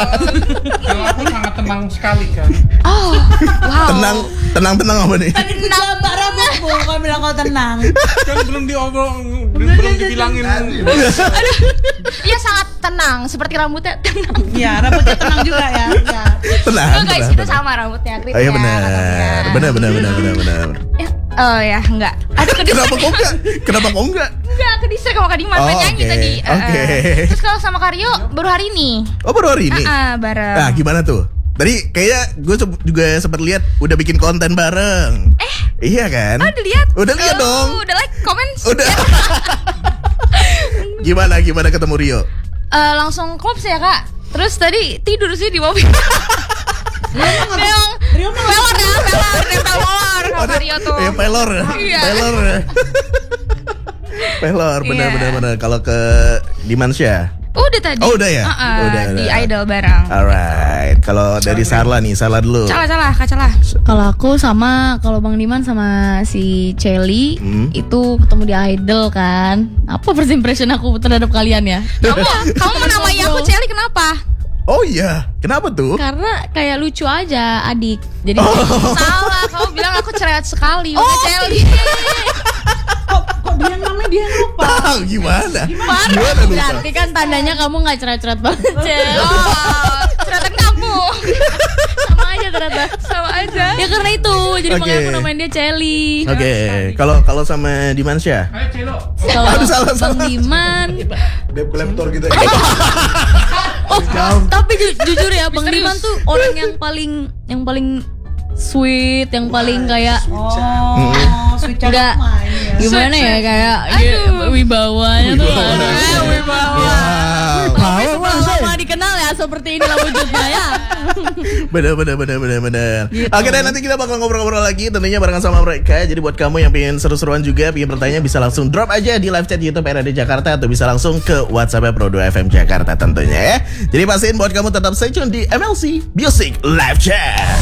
Kalau aku sangat tenang sekali kan. Oh, wow. Tenang apa nih? Tadi ku jambak rambutmu, kau bilang kau tenang. Kan belum belum dibilangin. Aduh, iya sangat tenang, seperti rambutnya tenang. Ya, rambutnya tenang juga ya. Ya. Tenang. Oh guys, itu sama rambutnya, Oh iya benar. Oh ya, enggak. Aduh, Kenapa kok enggak? Enggak, kedisrek sama Kak Diman nyanyi oke. tadi. Oke. Terus kalau sama Karyo baru hari ini. Oh baru hari ini? Bareng. Nah gimana tuh? Tadi kayaknya gue juga sempat lihat udah bikin konten bareng. Iya kan? Oh, udah lihat? Udah lihat dong. Udah like, komen. Udah. Gimana ketemu Rio? Langsung klub sih ya Kak. Terus tadi tidur sih di mobil. Rio mah Pelor sama Rio tuh. Iya pelor. Iya. Pelor benar. Kalau ke Dimansya. Udah tadi. Oh udah ya? Udah. Di Idol bareng. Alright. Kalau dari Sarla dulu. Salah. Kalau aku kalau Bang Diman sama si Celi itu ketemu di Idol kan. Apa first impression aku terhadap kalian ya? Kamu menamai aku Celi kenapa? Oh iya, kenapa tuh? Karena kayak lucu aja adik. Jadi Salah, kamu bilang aku cerewet sekali. Udah Celi. kok dia namanya dia lupa. Tahu gimana lupa? berarti kan tandanya kamu nggak cerewet banget, Cel. Cerewetan kamu. Sama aja ternyata. Sama aja. Ya karena itu, jadi Oke. makanya aku namain dia Celi. Oke, kalau sama Dimansya? Ayo Celo. Kalau Aduh, salah. Bang Diman, Beb kolektor gitu ya. tapi jujur ya Bang Diman tuh orang yang paling sweet, yang paling kayak Oh, sweet child Udah. of mine ya. gimana ya kayak wibawanya tuh wibawa. Kalau dikenal ya seperti inilah wujudnya ya. Bener. Gitu. Oke deh, nanti kita bakal ngobrol-ngobrol lagi tentunya barengan sama mereka. Jadi buat kamu yang pengen seru-seruan juga, pengen bertanya, bisa langsung drop aja di live chat YouTube RRD Jakarta, atau bisa langsung ke WhatsApp Pro 2 FM Jakarta tentunya ya. Jadi pastiin buat kamu tetap stay tune di MLC Music Live Chat.